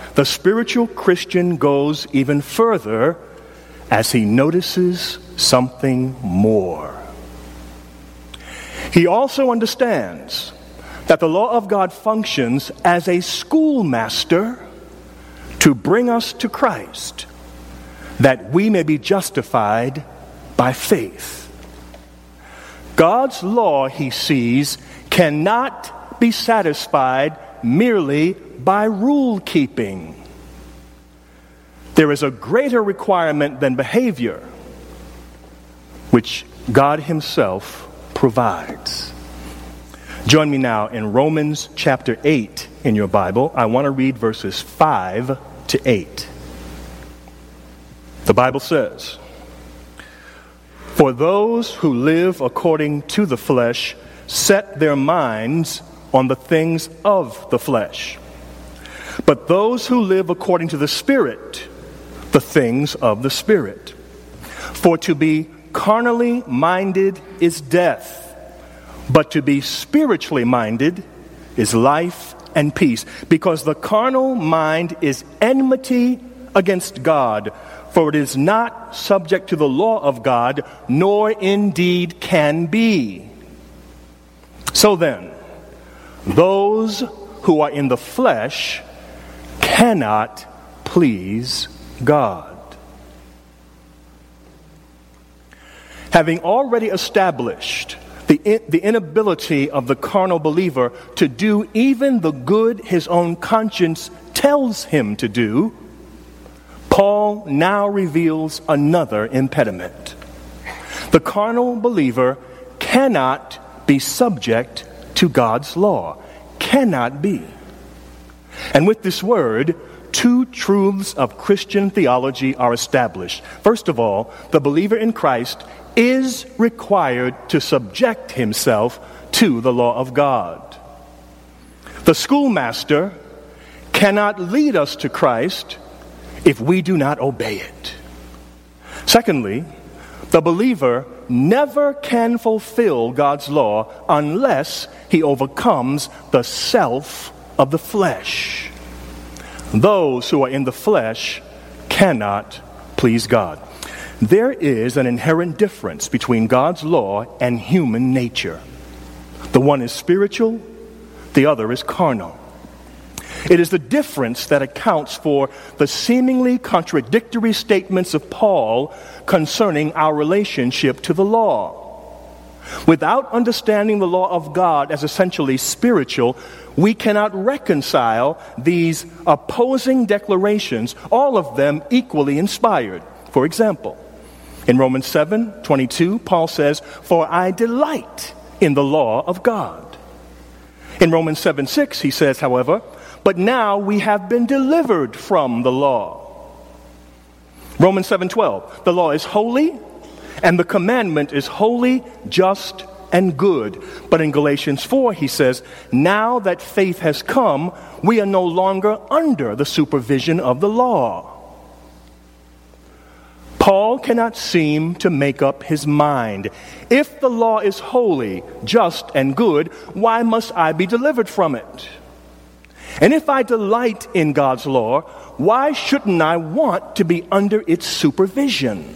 the spiritual Christian goes even further as he notices something more. He also understands that the law of God functions as a schoolmaster to bring us to Christ, that we may be justified by faith. God's law, he sees, cannot be satisfied merely by rule keeping. There is a greater requirement than behavior, which God himself provides. Join me now in Romans chapter 8 in your Bible. I want to read verses 5 to 8. The Bible says, "For those who live according to the flesh set their minds on the things of the flesh. But those who live according to the Spirit, the things of the Spirit. For to be carnally minded is death, but to be spiritually minded is life and peace. Because the carnal mind is enmity against God, for it is not subject to the law of God, nor indeed can be. So then, those who are in the flesh cannot please God." Having already established the inability of the carnal believer to do even the good his own conscience tells him to do, Paul now reveals another impediment. The carnal believer cannot be subject to God's law. Cannot be. And with this word, two truths of Christian theology are established. First of all, the believer in Christ is required to subject himself to the law of God. The schoolmaster cannot lead us to Christ if we do not obey it. Secondly, the believer never can fulfill God's law unless he overcomes the self of the flesh. Those who are in the flesh cannot please God. There is an inherent difference between God's law and human nature. The one is spiritual, the other is carnal. It is the difference that accounts for the seemingly contradictory statements of Paul concerning our relationship to the law. Without understanding the law of God as essentially spiritual, we cannot reconcile these opposing declarations, all of them equally inspired. For example, in Romans 7:22, Paul says, "For I delight in the law of God." In Romans 7:6, he says, however, "But now we have been delivered from the law." Romans 7:12, "The law is holy, and the commandment is holy, just, and good." But in Galatians 4, he says, "Now that faith has come, we are no longer under the supervision of the law." Paul cannot seem to make up his mind. If the law is holy, just, and good, why must I be delivered from it? And if I delight in God's law, why shouldn't I want to be under its supervision?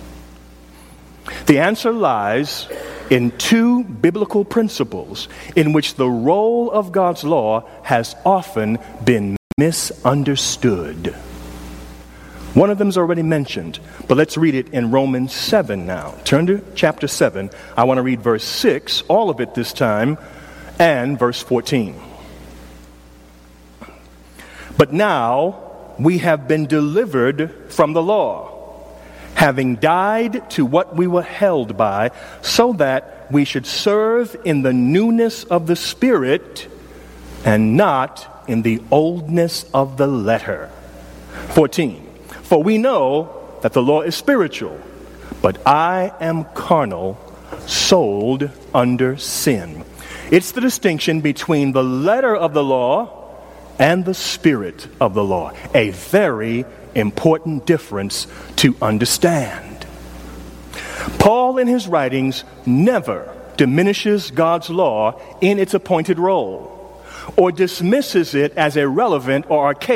The answer lies in two biblical principles in which the role of God's law has often been misunderstood. One of them is already mentioned, but let's read it in Romans 7 now. Turn to chapter 7. I want to read verse 6, all of it this time, and verse 14. "But now we have been delivered from the law, having died to what we were held by, so that we should serve in the newness of the Spirit and not in the oldness of the letter." 14. "For we know that the law is spiritual, but I am carnal, sold under sin." It's the distinction between the letter of the law and the spirit of the law. A very important difference to understand. Paul in his writings never diminishes God's law in its appointed role or dismisses it as irrelevant or archaic